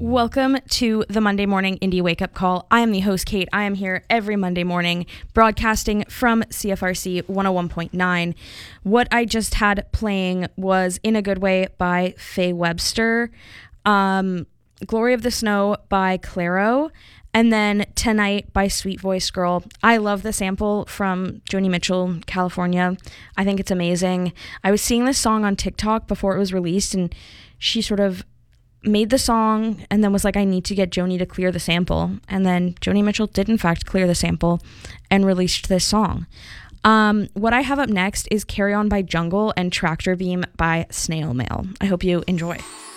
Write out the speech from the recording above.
Welcome to the Monday Morning Indie Wake Up Call. I am the host, Kate. I am here every Monday morning broadcasting from CFRC 101.9. What I just had playing was In a Good Way by Faye Webster, Glory of the Snow by Clairo, and then Tonight by Sweet Voice Girl. I love the sample from Joni Mitchell, California. I think it's amazing. I was seeing this song on TikTok before it was released, and she sort of made the song and then was like, I need to get Joni to clear the sample. And then Joni Mitchell did in fact clear the sample and released this song. What I have up next is Carry On by Jungle and Tractor Beam by Snail Mail. I hope you enjoy.